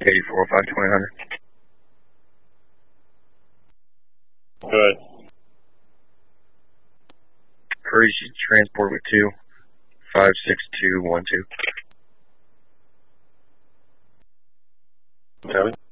8405 2000. Good. Courage transport with 2, 56212. Copy.